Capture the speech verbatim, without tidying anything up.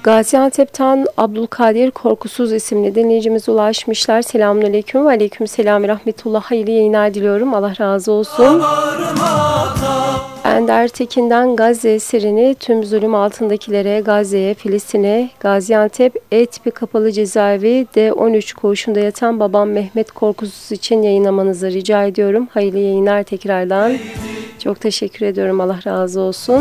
Gaziantep'ten Abdülkadir Korkusuz isimli dinleyicimiz ulaşmışlar. Selamünaleyküm ve aleykümselam ve rahmetullah. Hayırlı yayınlar diliyorum. Allah razı olsun. Ender Tekin'den Gazze eserini tüm zulüm altındakilere, Gazze'ye, Filistin'e, Gaziantep Etbi Kapalı Cezaevi D on üç koğuşunda yatan babam Mehmet Korkusuz için yayınlamanızı rica ediyorum. Hayırlı yayınlar tekrardan. Çok teşekkür ediyorum. Allah razı olsun.